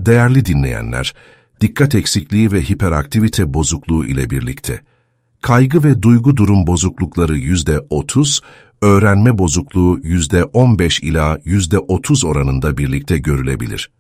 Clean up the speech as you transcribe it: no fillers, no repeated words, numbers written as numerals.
Değerli dinleyenler, dikkat eksikliği ve hiperaktivite bozukluğu ile birlikte, kaygı ve duygu durum bozuklukları %30, öğrenme bozukluğu %15 ila %30 oranında birlikte görülebilir.